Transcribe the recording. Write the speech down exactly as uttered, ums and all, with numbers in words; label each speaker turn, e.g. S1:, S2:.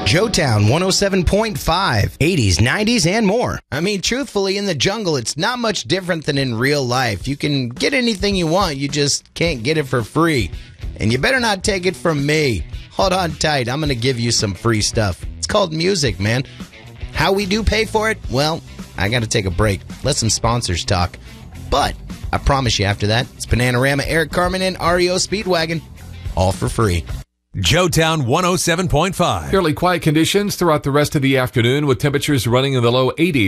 S1: Joetown one oh seven point five, eighties, nineties, and more. I mean, truthfully, in the jungle, it's not much different than in real life. You can get anything you want, you just can't get it for free. And you better not take it from me. Hold on tight, I'm going to give you some free stuff. It's called music, man. How we do pay for it? Well, I got to take a break. Let some sponsors talk. But I promise you after that, it's Bananarama, Eric Carmen, and R E O Speedwagon. All for free.
S2: Joetown one oh seven point five.
S3: Fairly quiet conditions throughout the rest of the afternoon with temperatures running in the low eighties.